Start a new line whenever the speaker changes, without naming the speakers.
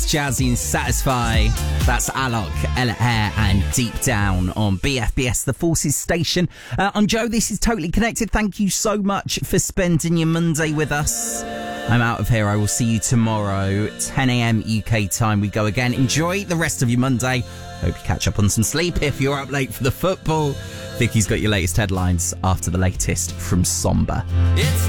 Nice, jazzy and satisfy. That's Alok, Ella Air and Deep Down on BFBS, the Forces station. I'm Joe, this is Totally Connected. Thank you so much for spending your Monday with us. I'm out of here. I will see you tomorrow, 10 a.m. UK time. We go again. Enjoy the rest of your Monday. Hope you catch up on some sleep if you're up late for the football. Vicky's got your latest headlines after the latest from Somber.
It's